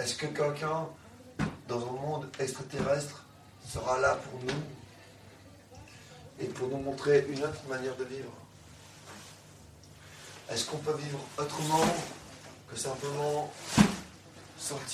Est-ce que quelqu'un, dans un monde extraterrestre, sera là pour nous et pour nous montrer une autre manière de vivre? Est-ce qu'on peut vivre autrement que simplement sortir